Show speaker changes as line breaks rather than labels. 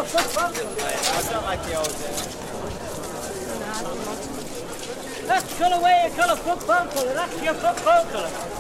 football colour.
That's not like the old
That's colour where you colour football colour. That's your football colour.